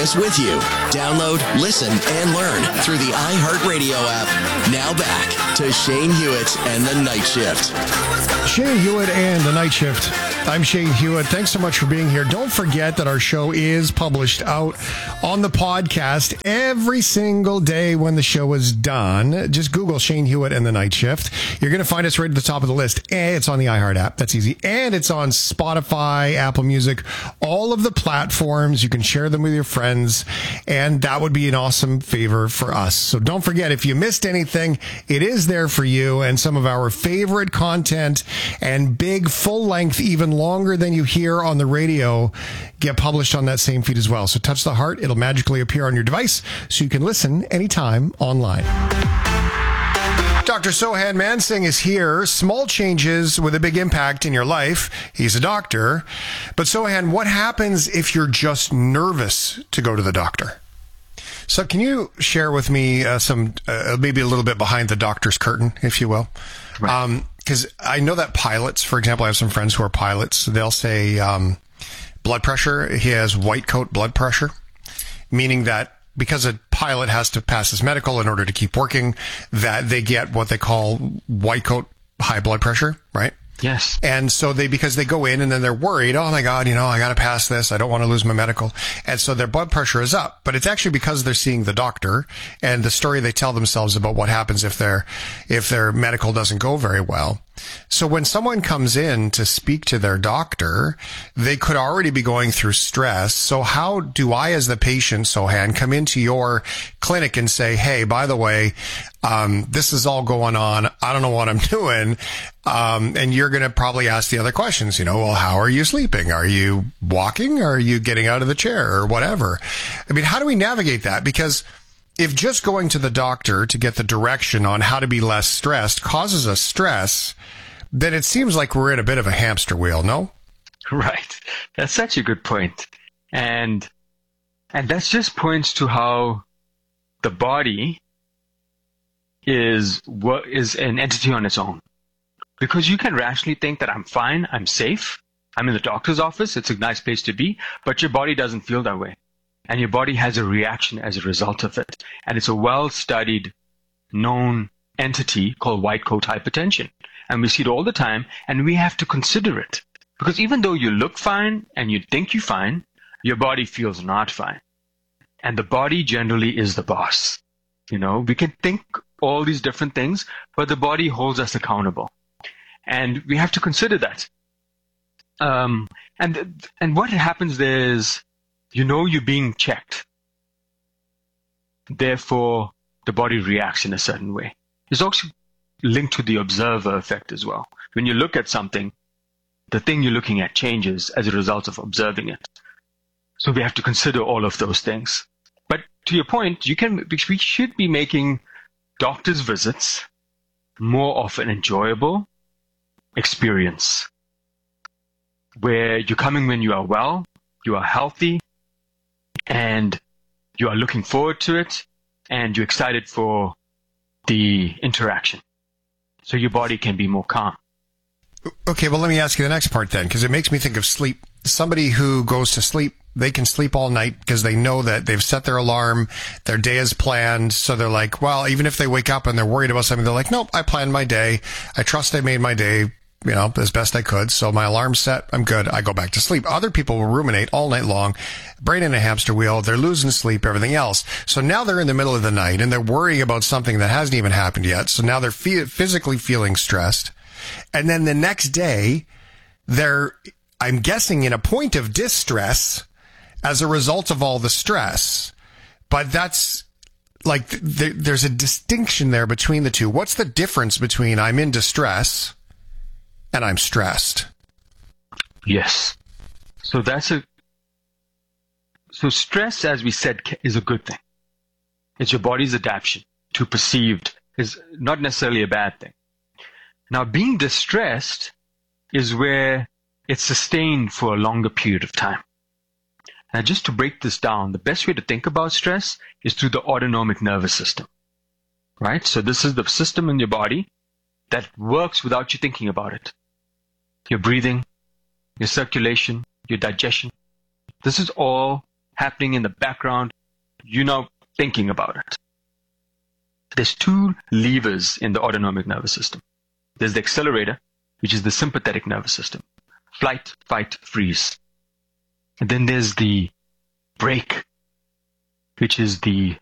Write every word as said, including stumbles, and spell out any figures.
us with you. Download, listen, and learn through the iHeartRadio app. Now back to Shane Hewitt and the Night Shift. Shane Hewitt and the Night Shift. I'm Shane Hewitt. Thanks so much for being here. Don't forget that our show is published out on the podcast every single day when the show is done. Just Google Shane Hewitt and the Night Shift. You're going to find us right at the top of the list. And it's on the iHeart app. That's easy. And it's on Spotify, Apple Music, all of the platforms. You can share them with your friends. And that would be an awesome favor for us. So don't forget, if you missed anything, it is there for you. And some of our favorite content and big full length, even longer than you hear on the radio, get published on that same feed as well. So touch the heart. It'll magically appear on your device so you can listen anytime online. Doctor Sohan Mansingh is here. Small changes with a big impact in your life. He's a doctor. But Sohan, what happens if you're just nervous to go to the doctor? So can you share with me uh, some, uh, maybe a little bit behind the doctor's curtain, if you will? Right. Um, because I know that pilots, for example, I have some friends who are pilots. They'll say um, blood pressure. He has white coat blood pressure, meaning that because a pilot has to pass his medical in order to keep working, that they get what they call white coat high blood pressure, right? Yes. And so they, because they go in and then they're worried, oh my God, you know, I got to pass this. I don't want to lose my medical. And so their blood pressure is up, but it's actually because they're seeing the doctor and the story they tell themselves about what happens if their, if their medical doesn't go very well. So when someone comes in to speak to their doctor, they could already be going through stress. So how do I, as the patient, Sohan, come into your clinic and say, hey, by the way, um, this is all going on. I don't know what I'm doing. Um, and you're going to probably ask the other questions, you know, well, how are you sleeping? Are you walking? Are you getting out of the chair or whatever? I mean, how do we navigate that? Because if just going to the doctor to get the direction on how to be less stressed causes us stress, then it seems like we're in a bit of a hamster wheel, no? Right. That's such a good point. And and that just points to how the body is what is an entity on its own. Because you can rationally think that I'm fine, I'm safe, I'm in the doctor's office, it's a nice place to be, but your body doesn't feel that way. And your body has a reaction as a result of it. And it's a well-studied, known entity called white coat hypertension. And we see it all the time, and we have to consider it. Because even though you look fine and you think you're fine, your body feels not fine. And the body generally is the boss. You know, we can think all these different things, but the body holds us accountable. And we have to consider that. Um, and and what happens there is, you know you're being checked. Therefore, the body reacts in a certain way. It's also linked to the observer effect as well. When you look at something, the thing you're looking at changes as a result of observing it. So we have to consider all of those things. But to your point, you can we should be making doctor's visits more of an enjoyable experience, where you're coming when you are well, you are healthy, and you are looking forward to it, and you're excited for the interaction. So your body can be more calm. Okay, well, let me ask you the next part then, because it makes me think of sleep. Somebody who goes to sleep, they can sleep all night because they know that they've set their alarm, their day is planned. So they're like, well, even if they wake up and they're worried about something, they're like, nope, I planned my day. I trust I made my day, you know, as best I could. So my alarm's set. I'm good. I go back to sleep. Other people will ruminate all night long, brain in a hamster wheel. They're losing sleep, everything else. So now they're in the middle of the night and they're worrying about something that hasn't even happened yet. So now they're fe- physically feeling stressed. And then the next day, they're, I'm guessing, in a point of distress as a result of all the stress. But that's like, th- there's a distinction there between the two. What's the difference between I'm in distress and I'm stressed? Yes. So that's a, so stress, as we said, is a good thing. It's your body's adaptation to perceived, is not necessarily a bad thing. Now, being distressed is where it's sustained for a longer period of time. Now, just to break this down, the best way to think about stress is through the autonomic nervous system, right? So this is the system in your body that works without you thinking about it. Your breathing, your circulation, your digestion. This is all happening in the background. You're not thinking about it. There's two levers in the autonomic nervous system. There's the accelerator, which is the sympathetic nervous system. Flight, fight, freeze. And then there's the brake, which is the